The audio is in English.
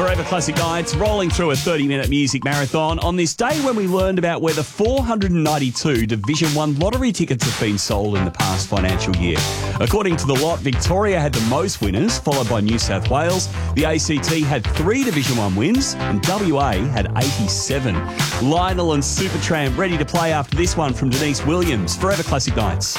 Forever Classic Nights, rolling through a 30-minute music marathon on this day when we learned about where the 492 Division 1 lottery tickets have been sold in the past financial year. According to the lot, Victoria had the most winners, followed by New South Wales. The ACT had 3 Division 1 wins and WA had 87. Lionel and Supertramp ready to play after this one from Denise Williams. Forever Classic Nights.